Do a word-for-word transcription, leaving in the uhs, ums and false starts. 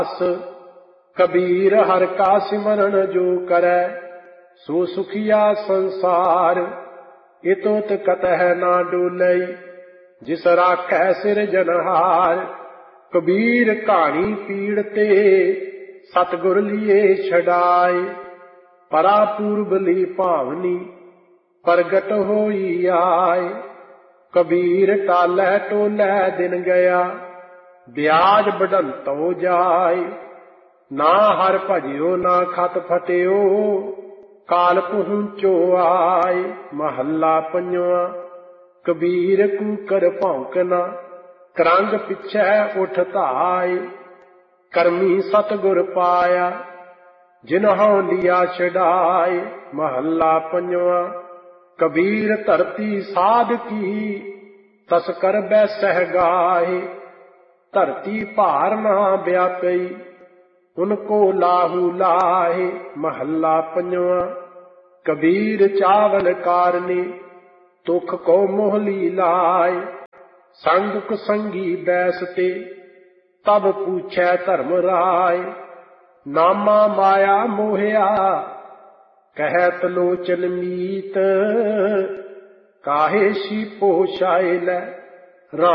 कबीर हर का सिमरन जो करे सो सुखिया संसार। इतोत कतह ना डोलई जिस राखै सिरजनहार। कबीर कहानी पीड़ ते सतगुर लिए छड़ाए। परा पूर्वली भावनी प्रगट होई आए। कबीर टालै टोलै दिन गया ब्याज बढ़ंतो जाए। ना हर भजियो ना खत फटियो काल पहुंचो आए। महला पंजवा। कबीर कूकर भौंकना करंग पिछै उठ धाए। करमी सतगुर पाया जिन्हों लिया छड़ाए। महला पंजवा। कबीर धरती साध की तस्कर बैसह गाहे। धरती भार ना व्यापई उनको लाहू लाहे। महला पंजवा। कबीर चावल कारने तुख को मोहली लाए। संग संगी बैसते तब पूछै धर्म राय। नामा माया मोहया कहत लोचन मीत काहे सी पोशाए लै।